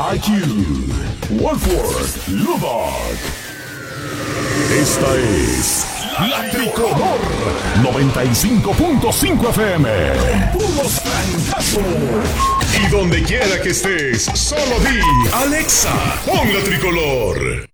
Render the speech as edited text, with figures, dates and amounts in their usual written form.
IQ, Wolford, Lubbock. Esta es La Tricolor 95.5 FM. Puros francazos. Y donde quiera que estés, solo di Alexa, pon La Tricolor.